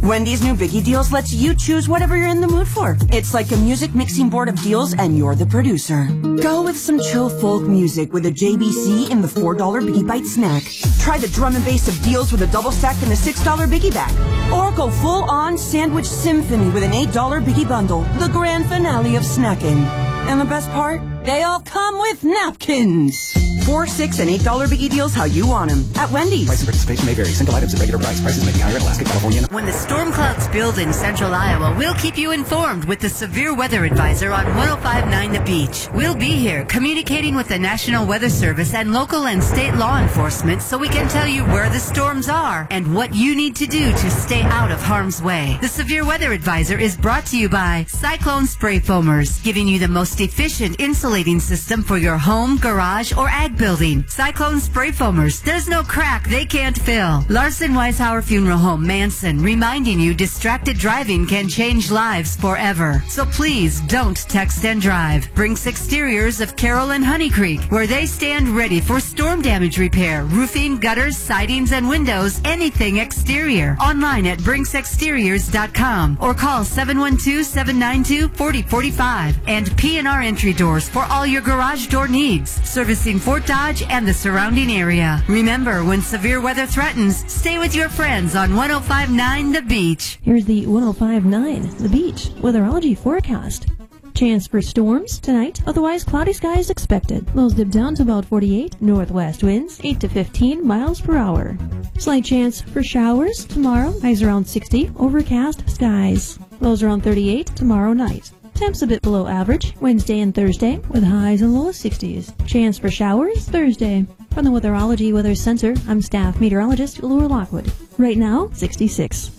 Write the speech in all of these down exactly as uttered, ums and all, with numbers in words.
Wendy's new Biggie Deals lets you choose whatever you're in the mood for. It's like a music mixing board of deals, and you're the producer. Go with some chill folk music with a J B C in the four dollar Biggie Bite snack. Try the drum and bass of deals with a double stack in the six dollar Biggie bag. Or go full-on sandwich symphony with an eight dollar Biggie bundle. The grand finale of snacking. And the best part? They all come with napkins. Four, six, and eight dollar Biggie Deals how you want them at Wendy's. Price and participation may vary. Single items at regular price. Prices may be higher in Alaska, California. When the storm clouds build in central Iowa, we'll keep you informed with the Severe Weather Advisor on one oh five point nine The Beach. We'll be here communicating with the National Weather Service and local and state law enforcement so we can tell you where the storms are and what you need to do to stay out of harm's way. The Severe Weather Advisor is brought to you by Cyclone Spray Foamers, giving you the most efficient insulating system for your home, garage, or ag building. Cyclone Spray Foamers. There's no crack they can't fill. Larson Weishauer Funeral Home, Manson, reminding you distracted driving can change lives forever. So please don't text and drive. Brinks Exteriors of Carroll and Honey Creek, where they stand ready for storm damage repair, roofing, gutters, sidings, and windows, anything exterior. Online at brinks exteriors dot com or call seven one two, seven nine two, four oh four five. And P and R Entry Doors for all your garage door needs, servicing Fort Dodge and the surrounding area. Remember, when severe weather threatens, stay with your friends on one oh five point nine The Beach. Here's the one oh five point nine The Beach weatherology forecast. Chance for storms tonight, otherwise cloudy skies expected. Lows dip down to about forty-eight, northwest winds eight to fifteen miles per hour. Slight chance for showers tomorrow, highs around sixty, overcast skies. Lows around thirty-eight tomorrow night. Temps a bit below average Wednesday and Thursday with highs in the low sixties. Chance for showers Thursday. From the Weatherology Weather Center, I'm staff meteorologist Laura Lockwood. Right now, sixty-six.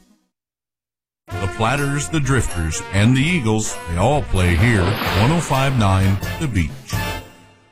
The Platters, the Drifters, and the Eagles, they all play here. one oh five point nine The Beach.